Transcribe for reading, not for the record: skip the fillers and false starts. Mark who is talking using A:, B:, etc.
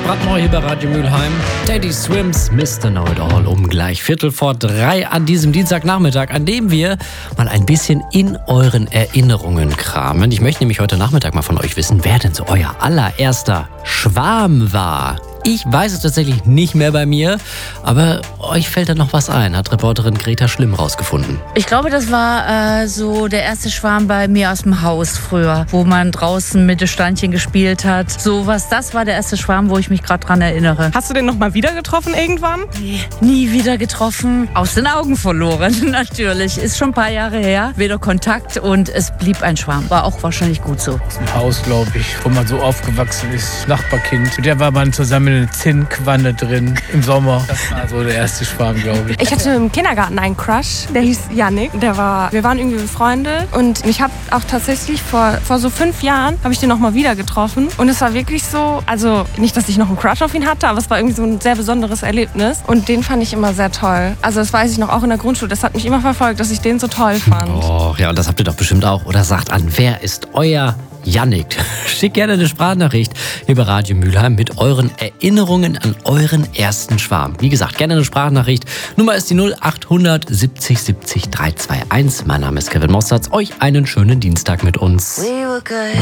A: brandneu hier bei Radio Mülheim. Daddy Swims, Mr. Know-it-all um gleich 2:45 an diesem Dienstagnachmittag, an dem wir mal ein bisschen in euren Erinnerungen kramen. Ich möchte nämlich heute Nachmittag mal von euch wissen, wer denn so euer allererster Schwarm war. Ich weiß es tatsächlich nicht mehr bei mir, aber euch fällt da noch was ein, hat Reporterin Greta Schlimm rausgefunden.
B: Ich glaube, das war so der erste Schwarm bei mir aus dem Haus früher, wo man draußen mit den Steinchen gespielt hat. Das war der erste Schwarm, wo ich mich gerade dran erinnere.
C: Hast du den noch mal wieder getroffen irgendwann?
B: Nee, nie wieder getroffen. Aus den Augen verloren, natürlich. Ist schon ein paar Jahre her. Wieder Kontakt und es blieb ein Schwarm. War auch wahrscheinlich gut so.
D: Aus dem Haus, glaube ich, wo man so aufgewachsen ist. Nachbarkind. Mit der war man zusammen in eine Zinnquanne drin im Sommer. Das war so der erste Schwarm, glaube ich.
C: Ich hatte im Kindergarten einen Crush, der hieß Yannick. Wir waren irgendwie befreundet und ich habe auch tatsächlich vor so 5 Jahren habe ich den noch mal wieder getroffen und es war wirklich so, also nicht, dass ich noch einen Crush auf ihn hatte, aber es war irgendwie so ein sehr besonderes Erlebnis und den fand ich immer sehr toll. Also das weiß ich noch auch in der Grundschule, das hat mich immer verfolgt, dass ich den so toll fand.
A: Oh, ja, und das habt ihr doch bestimmt auch. Oder sagt an, wer ist euer Yannick? Schickt gerne eine Sprachnachricht hier bei Radio Mülheim mit euren Erinnerungen an euren ersten Schwarm. Wie gesagt, gerne eine Sprachnachricht. Nummer ist die 0800 70 70 321. Mein Name ist Kevin Mossertz. Euch einen schönen Dienstag mit uns.